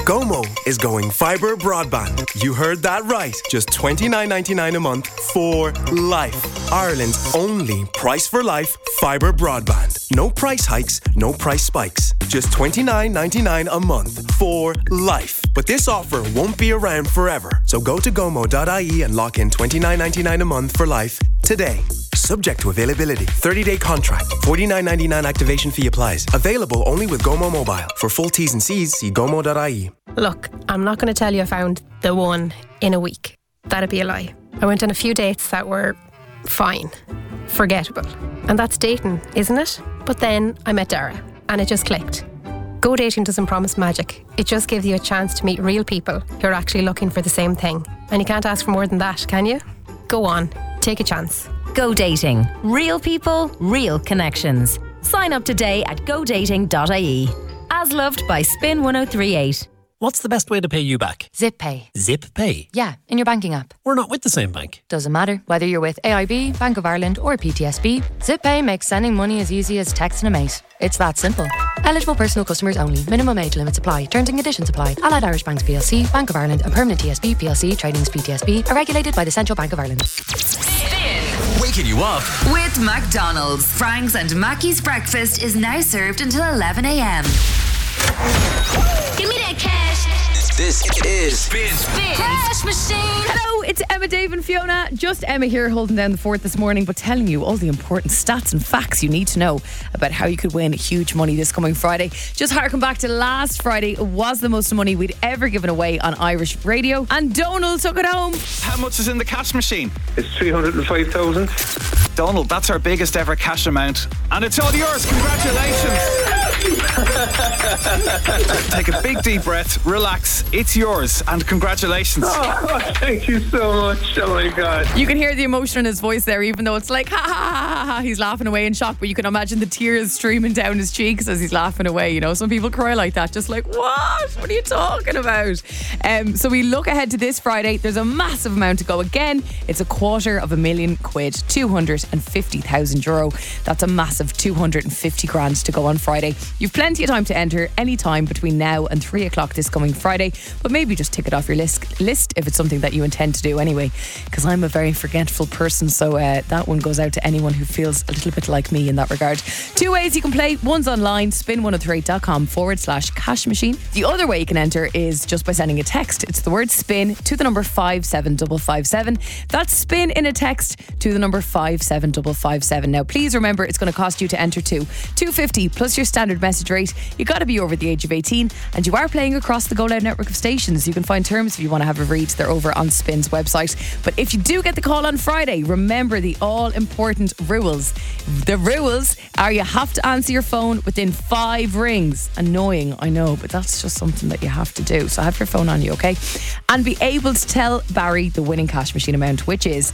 Gomo is going fibre broadband. You heard that right. Just $29.99 a month for life. Ireland's only price for life fibre broadband. No price hikes, no price spikes. Just $29.99 a month for life. But this offer won't be around forever. So go to gomo.ie and lock in $29.99 a month for life today. Subject to availability. 30-day contract. $49.99 activation fee applies. Available only with Gomo Mobile. For full T's and C's, see gomo.ie. Look, I'm not going to tell you I found the one in a week. That'd be a lie. I went on a few dates that were fine, forgettable. And that's dating, isn't it? But then I met Dara and it just clicked. Go dating doesn't promise magic. It just gives you a chance to meet real people who are actually looking for the same thing. And you can't ask for more than that, can you? Go on, take a chance. Go Dating. Real people, real connections. Sign up today at godating.ie. As loved by Spin 1038. What's the best way to pay you back? Zip Pay. Zip Pay? Yeah, in your banking app. We're not with the same bank. Doesn't matter. Whether you're with AIB, Bank of Ireland or PTSB, Zip Pay makes sending money as easy as texting a mate. It's that simple. Eligible personal customers only. Minimum age limits apply. Terms and conditions apply. Allied Irish Banks PLC, Bank of Ireland and Permanent TSB PLC Trading as PTSB are regulated by the Central Bank of Ireland. Waking you up with McDonald's. Frank's and Mackey's breakfast is now served until 11 a.m. Give me that cash. This is Spin Cash Machine. Hello, it's Emma, Dave and Fiona. Just Emma here holding down the fort this morning, but telling you all the important stats and facts you need to know about how you could win huge money this coming Friday. Just harken back to last Friday. It was the most money we'd ever given away on Irish radio, and Donald took it home. How much is in the cash machine? It's 305,000. Donald, that's our biggest ever cash amount, and it's all yours. Congratulations. Take a big deep breath, relax, it's yours, and congratulations. Oh, thank you so much. Oh my God. You can hear the emotion in his voice there, even though it's like ha ha ha ha, he's laughing away in shock, but you can imagine the tears streaming down his cheeks as he's laughing away. You know, some people cry like that, just like, what are you talking about? So we look ahead to this Friday. There's a massive amount to go. Again, it's £250,000, 250,000 euro. That's a massive 250 grand to go on Friday. You've plenty of time to enter any time between now and 3 o'clock this coming Friday, but maybe just tick it off your list if it's something that you intend to do anyway, because I'm a very forgetful person, so that one goes out to anyone who feels a little bit like me in that regard. Two ways you can play. One's online, spin1038.com/cash machine. The other way you can enter is just by sending a text. It's the word spin to the number 57557. That's spin in a text to the number 57557. Now please remember, it's going to cost you to enter to $250 plus your standard message rate. You got to be over the age of 18, and you are playing across the Go Loud network of stations. You can find terms if you want to have a read. They're over on Spin's website. But if you do get the call on Friday, remember the all-important rules. The rules are you have to answer your phone within 5 rings. Annoying, I know, but that's just something that you have to do. So have your phone on you, okay? And be able to tell Barry the winning cash machine amount, which is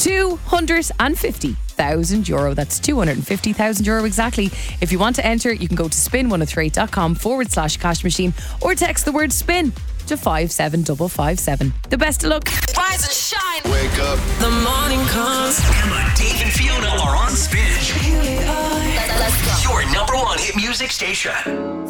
€250,000. That's €250,000 exactly. If you want to enter, you can go to spin1038.com/cash machine or text the word spin to 57557. The best of luck. Rise and shine. Wake up. The morning comes. Emma, Dave and Fiona are on Spin. Let's go. Your number one hit music station.